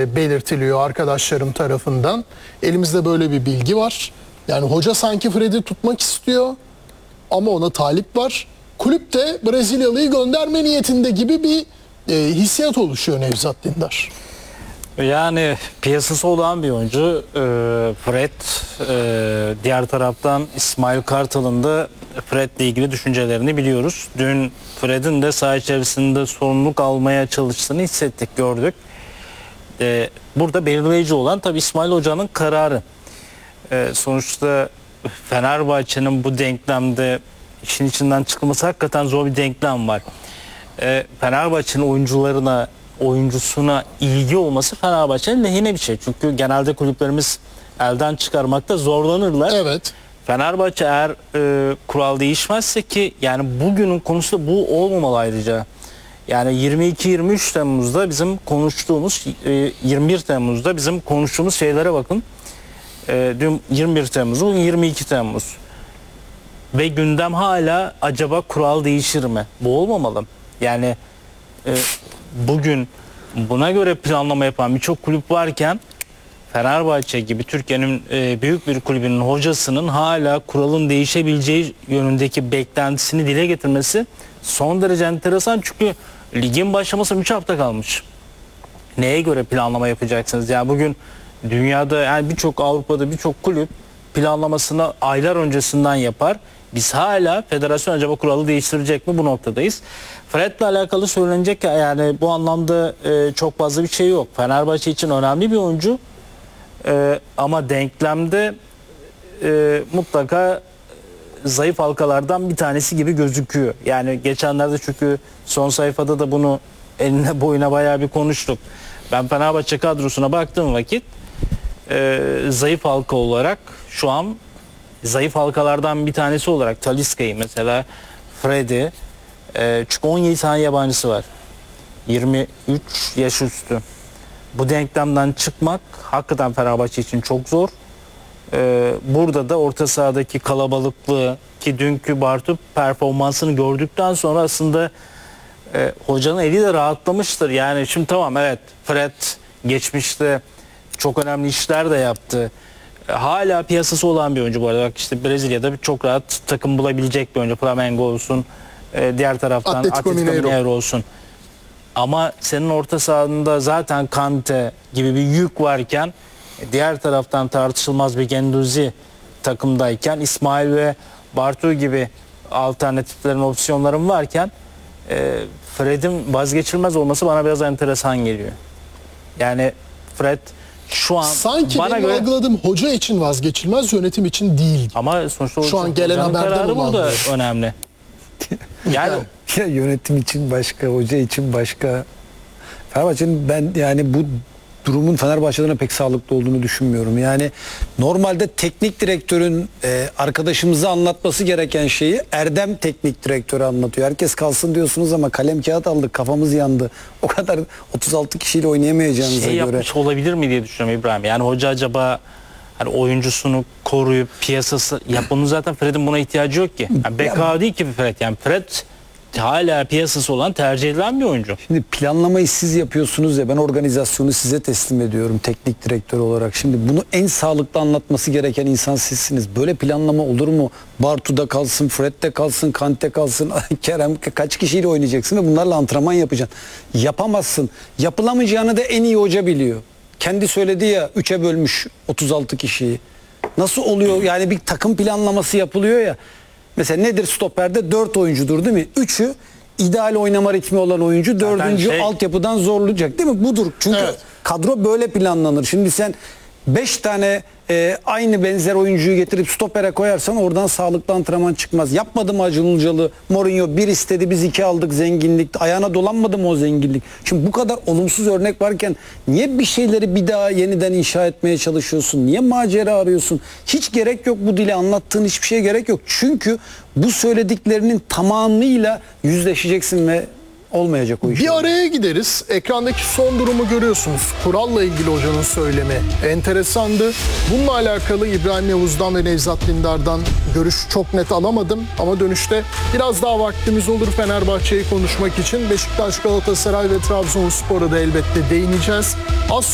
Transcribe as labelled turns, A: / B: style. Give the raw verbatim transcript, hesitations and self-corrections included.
A: e, belirtiliyor arkadaşlarım tarafından. Elimizde böyle bir bilgi var. Yani hoca sanki Fred'i tutmak istiyor ama ona talip var. Kulüp de Brezilyalı'yı gönderme niyetinde gibi bir e, hissiyat oluşuyor Nevzat Dindar.
B: Yani piyasası olan bir oyuncu e, Fred. E, diğer taraftan İsmail Kartal'ın da Fred'le ilgili düşüncelerini biliyoruz. Dün Fred'in de saha içerisinde sorumluluk almaya çalıştığını hissettik, gördük. E, burada belirleyici olan tabii İsmail Hoca'nın kararı. E, sonuçta Fenerbahçe'nin bu denklemde işin içinden çıkılması hakikaten zor bir denklem var. E, Fenerbahçe'nin oyuncularına oyuncusuna ilgi olması Fenerbahçe'nin lehine bir şey. Çünkü genelde kulüplerimiz elden çıkarmakta zorlanırlar.
A: Evet.
B: Fenerbahçe eğer e, kural değişmezse, ki yani bugünün konusu da bu olmamalı ayrıca. Yani yirmi iki yirmi üç Temmuz'da bizim konuştuğumuz, e, yirmi bir Temmuz'da bizim konuştuğumuz şeylere bakın. E, dün yirmi bir Temmuz, bugün yirmi iki Temmuz. Ve gündem hala acaba kural değişir mi? Bu olmamalı. Yani e, bugün buna göre planlama yapan birçok kulüp varken Fenerbahçe gibi Türkiye'nin e, büyük bir kulübünün hocasının hala kuralın değişebileceği yönündeki beklentisini dile getirmesi son derece enteresan. Çünkü ligin başlaması üç hafta kalmış. Neye göre planlama yapacaksınız? Yani bugün dünyada, yani birçok Avrupa'da birçok kulüp planlamasını aylar öncesinden yapar. Biz hala federasyon acaba kuralı değiştirecek mi, bu noktadayız. Fred'le alakalı söylenecek yani bu anlamda e, çok fazla bir şey yok. Fenerbahçe için önemli bir oyuncu. E, ama denklemde e, mutlaka zayıf halkalardan bir tanesi gibi gözüküyor. Yani geçenlerde, çünkü son sayfada da bunu eline boyuna bayağı bir konuştuk. Ben Fenerbahçe kadrosuna baktığım vakit e, zayıf halka olarak şu an zayıf halkalardan bir tanesi olarak Talisca'yı mesela, Fred'i, e, çünkü on yedi tane yabancısı var. yirmi üç yaş üstü. Bu denklemden çıkmak hakikaten Fenerbahçe için çok zor. E, burada da orta sahadaki kalabalıklığı, ki dünkü Bartu performansını gördükten sonra aslında e, hocanın eli de rahatlamıştır. Yani şimdi tamam, evet, Fred geçmişte çok önemli işler de yaptı. Hala piyasası olan bir oyuncu bu arada. Bak işte Brezilya'da çok rahat takım bulabilecek bir oyuncu. Flamengo olsun, diğer taraftan
A: Atletico,
B: Atletico
A: Mineiro.
B: Mineiro olsun. Ama senin orta sahanda zaten Kante gibi bir yük varken, diğer taraftan tartışılmaz bir Guendouzi takımdayken, İsmail ve Bartu gibi alternatiflerin, opsiyonların varken Fred'in vazgeçilmez olması bana biraz enteresan geliyor. Yani Fred şu an
A: sanki
B: bana
A: benim
B: göre
A: algıladığım hoca için vazgeçilmez, yönetim için değil.
B: ama sonuçta
A: Şu an gelen
B: hocanın
A: haberden
B: kararı
A: onu
B: burada
A: anlıyorum.
B: önemli. Yani
C: Ya yönetim için başka, hoca için başka. Fenerbahçe'nin, ben yani bu durumun Fenerbahçe'den pek sağlıklı olduğunu düşünmüyorum. Yani normalde teknik direktörün e, arkadaşımıza anlatması gereken şeyi Erdem teknik direktörü anlatıyor. Herkes kalsın diyorsunuz ama kalem kağıt aldık, kafamız yandı. O kadar otuz altı kişiyle oynayamayacağınıza
B: şey
C: göre.
B: yapmış olabilir mi diye düşünüyorum İbrahim. Yani hoca acaba hani oyuncusunu koruyup piyasası, ya bunun zaten Fred'in buna ihtiyacı yok ki. Yani B K değil ki Fred. Yani Fred hala piyasası olan, tercih edilen bir oyuncu.
C: Şimdi planlamayı siz yapıyorsunuz ya, ben organizasyonu size teslim ediyorum teknik direktör olarak. Şimdi bunu en sağlıklı anlatması gereken insan sizsiniz. Böyle planlama olur mu? Bartu'da kalsın, Fred'de kalsın, Kante kalsın, Kerem, kaç kişiyle oynayacaksın ve bunlarla antrenman yapacaksın. Yapamazsın. Yapılamayacağını da en iyi hoca biliyor. Kendi söyledi ya, üçe bölmüş otuz altı kişiyi. Nasıl oluyor? Yani bir takım planlaması yapılıyor ya. Mesela nedir stoperde? dört oyuncudur değil mi? üçü ideal oynama ritmi olan oyuncu, dördüncü
B: şey...
C: altyapıdan zorlayacak değil mi? Budur. Çünkü
A: evet,
C: kadro böyle planlanır. Şimdi sen beş tane e, aynı benzer oyuncuyu getirip stopere koyarsan oradan sağlıklı antrenman çıkmaz. Yapmadı mı Acun Ilıcalı? Mourinho bir istedi, biz iki aldık, zenginlik. Ayağına dolanmadı mı o zenginlik? Şimdi bu kadar olumsuz örnek varken niye bir şeyleri bir daha yeniden inşa etmeye çalışıyorsun? Niye macera arıyorsun? Hiç gerek yok bu dili, anlattığın hiçbir şeye gerek yok. Çünkü bu söylediklerinin tamamıyla yüzleşeceksin ve olmayacak o iş.
A: Bir araya gideriz. Ekrandaki son durumu görüyorsunuz. Kuralla ilgili hocanın söylemi enteresandı. Bununla alakalı İbrahim Yavuz'dan ve Nevzat Dindar'dan görüş çok net alamadım. Ama dönüşte biraz daha vaktimiz olur Fenerbahçe'yi konuşmak için. Beşiktaş, Galatasaray ve Trabzonspor'a da elbette değineceğiz. Az